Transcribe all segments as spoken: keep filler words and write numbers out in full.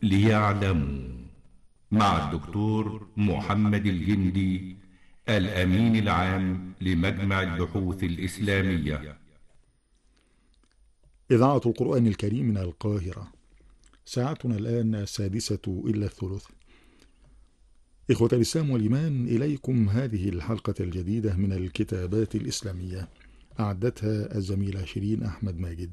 ليعلموا مع الدكتور محمد الجندي الأمين العام لمجمع البحوث الإسلامية. إذاعة القرآن الكريم من القاهرة. ساعتنا الآن السادسة إلا الثلث. إخوة الإسلام والإيمان، إليكم هذه الحلقة الجديدة من الكتابات الإسلامية، أعدتها الزميلة شيرين أحمد ماجد.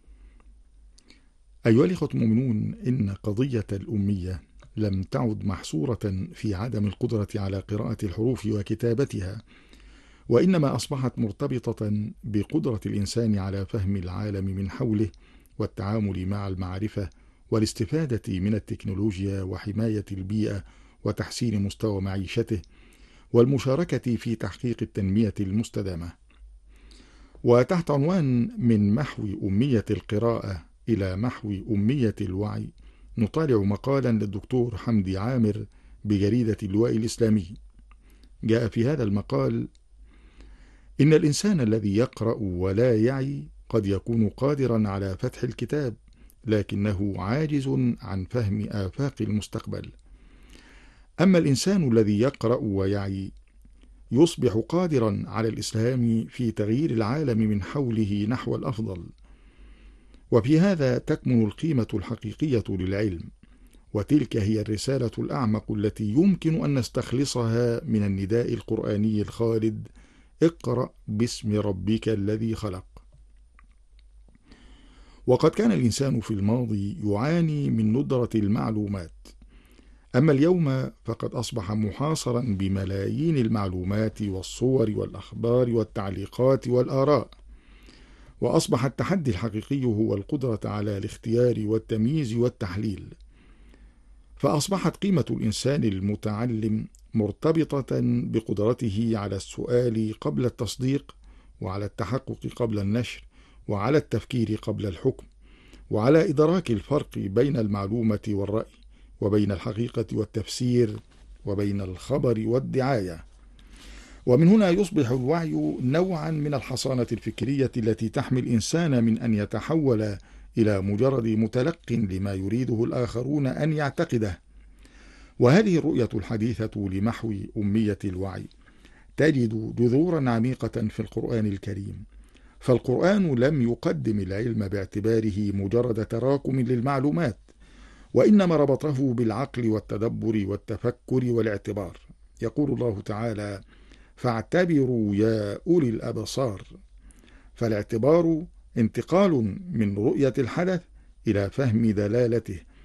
أيها الإخوة المؤمنون، إن قضية الأمية لم تعد محصورة في عدم القدرة على قراءة الحروف وكتابتها، وإنما أصبحت مرتبطة بقدرة الإنسان على فهم العالم من حوله والتعامل مع المعرفة والاستفادة من التكنولوجيا وحماية البيئة وتحسين مستوى معيشته والمشاركة في تحقيق التنمية المستدامة. وتحت عنوان من محو أمية القراءة إلى محو أمية الوعي، نطالع مقالا للدكتور حمدي عامر بجريدة اللواء الإسلامي. جاء في هذا المقال: إن الإنسان الذي يقرأ ولا يعي قد يكون قادرا على فتح الكتاب، لكنه عاجز عن فهم آفاق المستقبل. أما الإنسان الذي يقرأ ويعي يصبح قادرا على الإسهام في تغيير العالم من حوله نحو الأفضل. وفي هذا تكمن القيمة الحقيقية للعلم، وتلك هي الرسالة الأعمق التي يمكن أن نستخلصها من النداء القرآني الخالد: اقرأ باسم ربك الذي خلق. وقد كان الإنسان في الماضي يعاني من ندرة المعلومات، أما اليوم فقد أصبح محاصرا بملايين المعلومات والصور والأخبار والتعليقات والآراء، وأصبح التحدي الحقيقي هو القدرة على الاختيار والتمييز والتحليل. فأصبحت قيمة الإنسان المتعلم مرتبطة بقدرته على السؤال قبل التصديق، وعلى التحقق قبل النشر، وعلى التفكير قبل الحكم، وعلى إدراك الفرق بين المعلومة والرأي، وبين الحقيقة والتفسير، وبين الخبر والدعاية. ومن هنا يصبح الوعي نوعا من الحصانة الفكرية التي تحمي الإنسان من أن يتحول إلى مجرد متلق لما يريده الآخرون أن يعتقده. وهذه الرؤية الحديثة لمحو أمية الوعي تجد جذورا عميقة في القرآن الكريم، فالقرآن لم يقدم العلم باعتباره مجرد تراكم للمعلومات، وإنما ربطه بالعقل والتدبر والتفكر والاعتبار. يقول الله تعالى: فاعتبروا يا أولي الأبصار. فالاعتبار انتقال من رؤية الحدث إلى فهم دلالته